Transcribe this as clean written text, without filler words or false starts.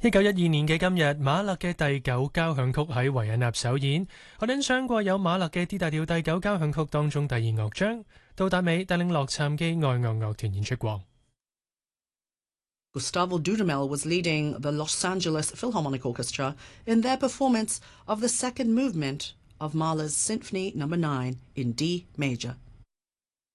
1912年嘅今日，馬勒嘅第九交響曲喺維也納首演。海頓唱過有馬勒嘅 D 大調第九交響曲當中第二樂章，杜達美帶領洛杉磯愛樂樂團演出過。 Gustavo Dudamel was leading the Los Angeles Philharmonic Orchestra in their performance of the second movement of Mahler's Symphony No. 9 in D major.